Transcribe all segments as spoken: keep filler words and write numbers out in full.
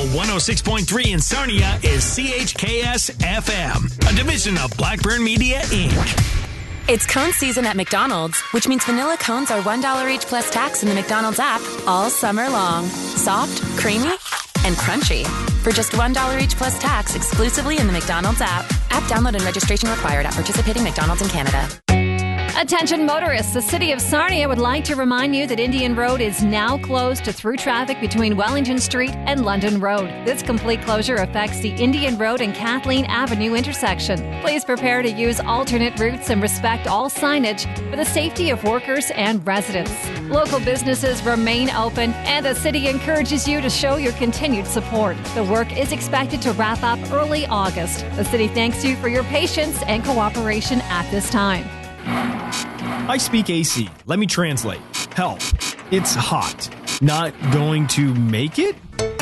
one oh six point three in Sarnia is C H K S F M, a division of Blackburn Media, Incorporated. It's cone season at McDonald's, which means vanilla cones are one dollar each plus tax in the McDonald's app all summer long. Soft, creamy, and crunchy. For just one dollar each plus tax exclusively in the McDonald's app. App download and registration required at participating McDonald's in Canada. Attention motorists, the City of Sarnia would like to remind you that Indian Road is now closed to through traffic between Wellington Street and London Road. This complete closure affects the Indian Road and Kathleen Avenue intersection. Please prepare to use alternate routes and respect all signage for the safety of workers and residents. Local businesses remain open, and the city encourages you to show your continued support. The work is expected to wrap up early August. The city thanks you for your patience and cooperation at this time. I speak A C. Let me translate. Help. It's hot. Not going to make it?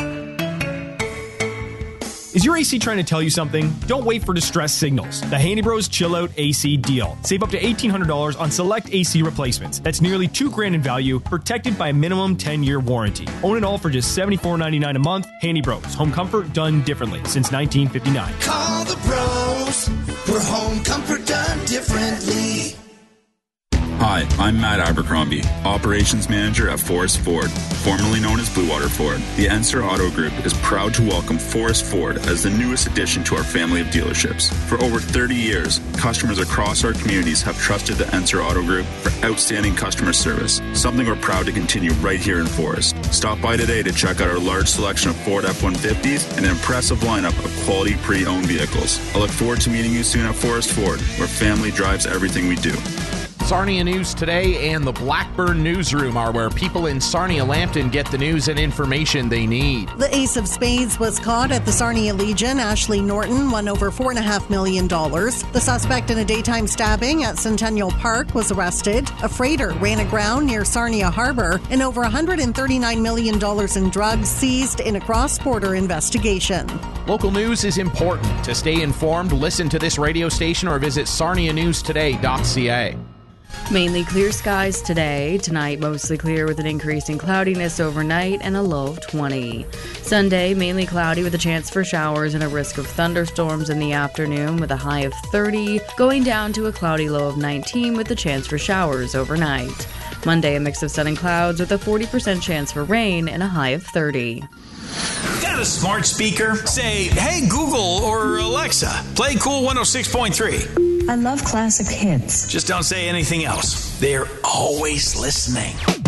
Is your A C trying to tell you something? Don't wait for distress signals. The Handy Bros Chill Out A C deal. Save up to eighteen hundred dollars on select A C replacements. That's nearly two grand in value, protected by a minimum ten-year warranty. Own it all for just seventy-four ninety-nine a month. Handy Bros. Home comfort done differently since nineteen fifty-nine. Call the pros for home comfort done differently. Hi, I'm Matt Abercrombie, Operations Manager at Forrest Ford, formerly known as Blue Water Ford. The Enser Auto Group is proud to welcome Forrest Ford as the newest addition to our family of dealerships. For over thirty years, customers across our communities have trusted the Enser Auto Group for outstanding customer service, something we're proud to continue right here in Forrest. Stop by today to check out our large selection of Ford F one fifties and an impressive lineup of quality pre-owned vehicles. I look forward to meeting you soon at Forrest Ford, where family drives everything we do. Sarnia News Today and the Blackburn Newsroom are where people in Sarnia-Lambton get the news and information they need. The ace of spades was caught at the Sarnia Legion. Ashley Norton won over four point five million dollars. The suspect in a daytime stabbing at Centennial Park was arrested. A freighter ran aground near Sarnia Harbor, and over one hundred thirty-nine million dollars in drugs seized in a cross-border investigation. Local news is important. To stay informed, listen to this radio station or visit sarnia news today dot c a. Mainly clear skies today. Tonight, mostly clear with an increase in cloudiness overnight and a low of twenty. Sunday, mainly cloudy with a chance for showers and a risk of thunderstorms in the afternoon with a high of thirty, going down to a cloudy low of nineteen with a chance for showers overnight. Monday, a mix of sun and clouds with a forty percent chance for rain and a high of thirty. Got a smart speaker? Say, hey Google or Alexa, play Cool one oh six point three. I love classic hits. Just don't say anything else. They're always listening.